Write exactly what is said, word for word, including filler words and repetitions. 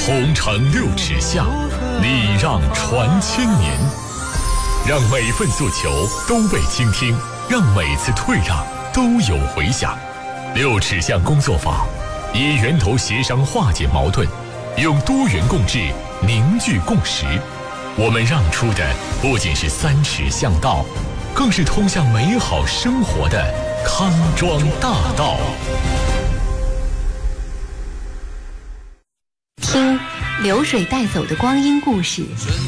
红尘六尺巷，礼让传千年。让每份诉求都被倾听，让每次退让都有回响。六尺巷工作坊以源头协商化解矛盾，用多元共治凝聚共识。我们让出的不仅是三尺巷道，更是通向美好生活的康庄大道。 听流水带走的光阴故事，